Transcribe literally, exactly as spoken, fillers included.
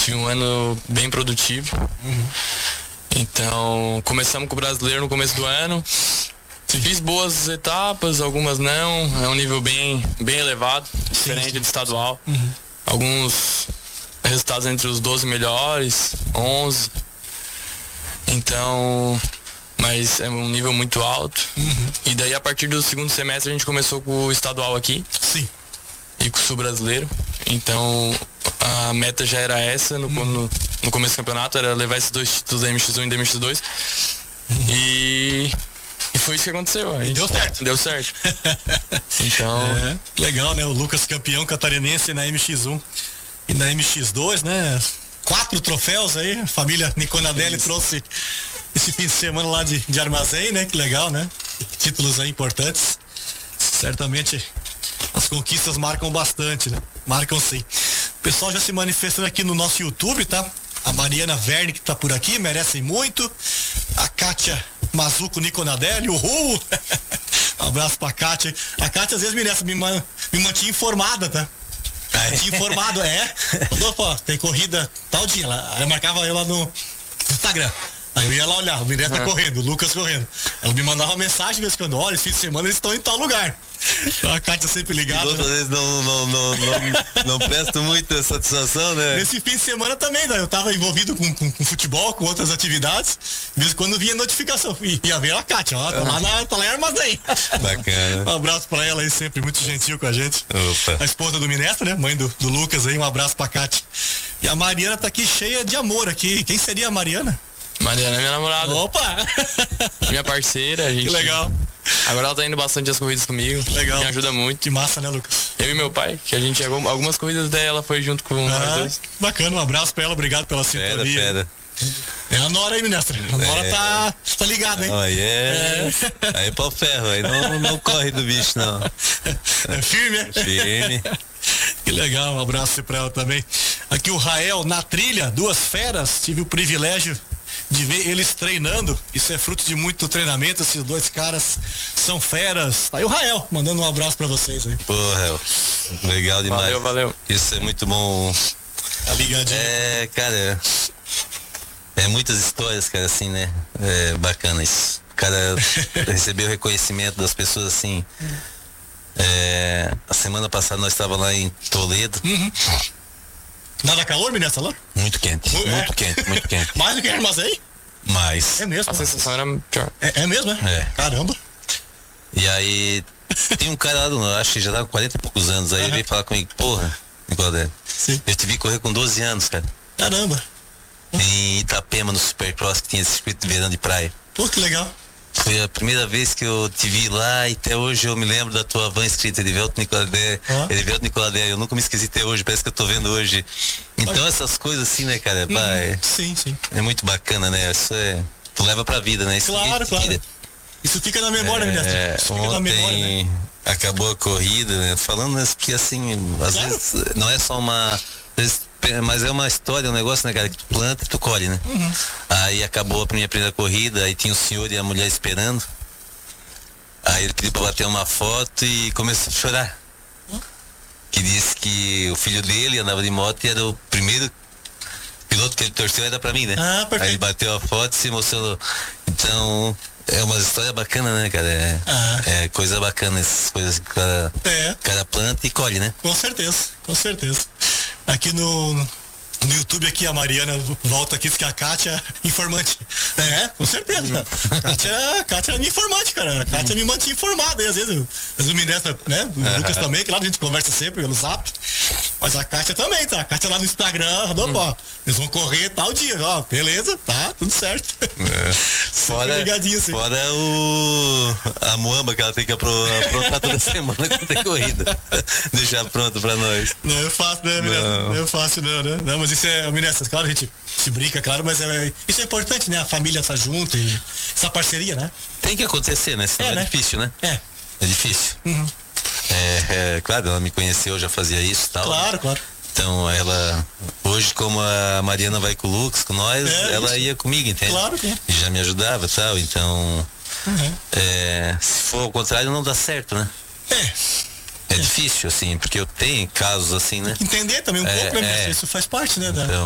tive um ano bem produtivo. Uhum. Então, começamos com o brasileiro no começo do ano. Fiz boas etapas, algumas não. É um nível bem, bem elevado, diferente do estadual. Uhum. Alguns resultados entre os doze melhores, onze. Então, mas é um nível muito alto. Uhum. E daí, a partir do segundo semestre, a gente começou com o estadual aqui. Sim. E com o sul brasileiro. Então, a meta já era essa no, uhum. no, no começo do campeonato, era levar esses dois títulos da M X um e da M X dois. Uhum. E, e foi isso que aconteceu. A gente, deu certo. Deu certo. Então. É, legal, né? O Lucas campeão catarinense na M X um e na M X dois, né? Quatro troféus aí, a família Niconadelli trouxe esse fim de semana lá de, de Armazém, né? Que legal, né? Títulos aí importantes. Certamente as conquistas marcam bastante, né? Marcam sim. O pessoal já se manifestando aqui no nosso YouTube, tá? A Mariana Verne, que tá por aqui, merecem muito. A Kátia Mazuco Niconadelli, uhul! Um abraço pra Kátia. A Kátia às vezes merece, me, man, me mantinha informada, tá? Mantinha informado, é. Opa, tem corrida tal dia. Ela, ela marcava eu lá no Instagram. Aí eu ia lá olhar, o Miré tá uhum. correndo, o Lucas correndo. Ela me mandava uma mensagem, vez quando, olha, esse fim de semana eles estão em tal lugar. Então a Kátia sempre ligada. Outras vezes não, não, não, não, não presto muita satisfação, né? Nesse fim de semana também, né? Eu tava envolvido com, com, com futebol, com outras atividades. Mesmo quando vinha notificação, ia ver a Kátia, ó, tá lá, na, tá lá em Armazém. Bacana. Um abraço pra ela aí, sempre muito gentil com a gente. Opa. A esposa do Minestra, né? Mãe do, do Lucas aí, um abraço pra Kátia. E a Mariana tá aqui cheia de amor aqui. Quem seria a Mariana? Mariana é minha namorada. Opa! Minha parceira, a gente. Que legal. Agora ela tá indo bastante as corridas comigo. Legal. Me ajuda muito. Que massa, né, Lucas? Eu e meu pai, que a gente, algumas corridas dela foi junto com ah, nós dois. Bacana, um abraço pra ela, obrigado pela sintonia. Pera, pera. É a Nora aí, Minestra. A Nora é. tá, tá ligada, hein? Oh, yeah. é. Aí pau ferro, aí não, não corre do bicho, não. É firme, é? Firme. Que legal, um abraço pra ela também. Aqui o Rael na trilha, duas feras, tive o privilégio de ver eles treinando. Isso é fruto de muito treinamento. Esses dois caras são feras. Aí o Rael, mandando um abraço pra vocês aí. Porra, legal demais. Valeu, valeu. Isso é muito bom. Tá ligadinho. É, cara, é muitas histórias, cara, assim, né? É bacana isso. O cara recebeu reconhecimento das pessoas, assim. É, a semana passada nós estávamos lá em Toledo. Uhum. Nada calor, Minestra, lá? Muito quente, é. muito quente, muito quente. Mais do que Armazém? Mais. É mesmo? A sensação era pior. É, é mesmo, é? É. Caramba. E aí, tem um cara lá, acho que já tá com quarenta e poucos anos, aí uhum. ele veio falar comigo, porra, Nicolau, eu te vi correr com doze anos, cara. Caramba. Em Itapema, no Supercross, que tinha esse circuito de verão de praia. Pô, que legal. Foi a primeira vez que eu te vi lá e até hoje eu me lembro da tua van escrita Erivelto Nicoladé. Ah. Erivelto Nicoladé, eu nunca me esqueci até hoje, parece que eu tô vendo hoje. Então Ai. essas coisas assim, né, cara? Hum, bah, é, sim, sim. É muito bacana, né? Isso é. Tu leva pra vida, né? Isso claro, claro. Tira. Isso fica na memória, é, né? Isso ontem fica na memória, né? Acabou a corrida, né? Falando né, porque assim, às claro. vezes não é só uma. Mas é uma história, um negócio, né, cara, que tu planta e tu colhe, né? Uhum. Aí acabou a minha primeira corrida, aí tinha o senhor e a mulher esperando. Aí ele pediu pra bater uma foto e começou a chorar. Uhum. Que disse que o filho dele andava de moto e era o primeiro piloto que ele torceu, era pra mim, né? Ah, perfeito. Aí ele bateu a foto e se emocionou. Então, é uma história bacana, né, cara? É, ah. é coisa bacana, essas coisas que o cara, é. cara planta e colhe, né? Com certeza, com certeza. Aqui no, no YouTube aqui a Mariana volta aqui, diz que a Kátia é informante. É, com certeza. A Kátia, a Kátia é minha informante, cara. A Kátia me mantinha informada. E às vezes, às vezes o Minestra, né? O Lucas também, claro, a gente conversa sempre pelo Zap. Mas a Kátia também, tá? A Kátia lá no Instagram, hum. ó, eles vão correr tal dia, ó, beleza, tá, tudo certo. É. Fora, ligadinho, assim. Fora o a muamba que ela tem que aprontar toda semana quando tem corrida. Deixar pronto pra nós. Não é fácil, né, Minestra? Não. Não é fácil, não, né? Não, mas isso é, Minestra, claro, a gente se brinca, claro, mas é, isso é importante, né? A família tá junto e essa parceria, né? Tem que acontecer, né? Senão é, é né? difícil, né? É. É difícil. Uhum. É, é, claro, ela me conheceu, já fazia isso e tal. Claro, claro. Então ela, hoje como a Mariana vai com o Lucas, com nós, é, ela isso. ia comigo, entende? Claro que é. E já me ajudava e tal, então, uhum. é, se for ao contrário não dá certo, né? É. É difícil, assim, porque eu tenho casos assim, né? Entender também um é, pouco, né? É. Isso faz parte, né? Da... Então,